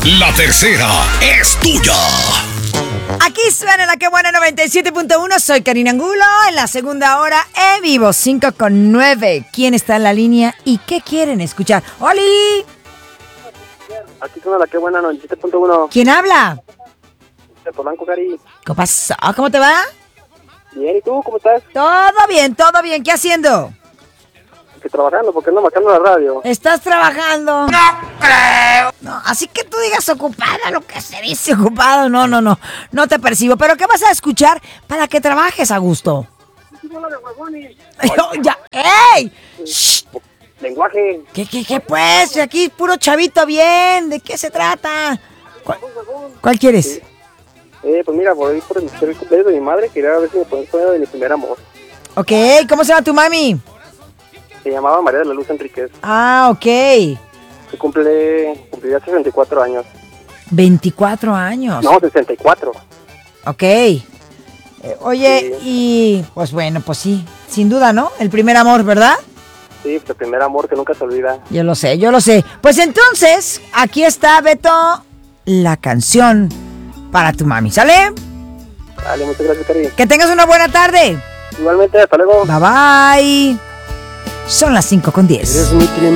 La tercera es tuya. Aquí suena la que buena 97.1. Soy Karina Angulo. En la segunda hora, en vivo, 5:09. ¿Quién está en la línea y qué quieren escuchar? ¡Oli! Aquí suena la que buena 97.1. ¿Quién habla? De Polanco, Cari. ¿Qué pasó? ¿Cómo te va? Bien, ¿y tú? ¿Cómo estás? Todo bien, todo bien. ¿Qué haciendo? Que trabajando, porque ando marcando la radio. ¿Estás trabajando? No creo. No, así que tú digas ocupada, lo que se dice ocupado. No, no, no. No te percibo. ¿Pero qué vas a escuchar para que trabajes a gusto? Ya. ¡Ey! Shh. Lenguaje. ¿Qué pues? Aquí puro chavito bien. ¿De qué se trata? ¿Cuál quieres? Pues mira, por el cumpleaños de mi madre, quería ver si me pones sueño de mi primer amor. Ok, ¿cómo se llama tu mami? Se llamaba María de la Luz Enríquez. Ah, ok. Se cumpliría 64 años. 24 años. No, 64. Ok. Oye, y pues bueno, pues sí, sin duda, ¿no? El primer amor, ¿verdad? Sí, pues el primer amor que nunca se olvida. Yo lo sé, yo lo sé. Pues entonces, aquí está, Beto, la canción para tu mami, ¿sale? Dale, muchas gracias, Cari. Que tengas una buena tarde. Igualmente, hasta luego. Bye bye. Son las 5:10.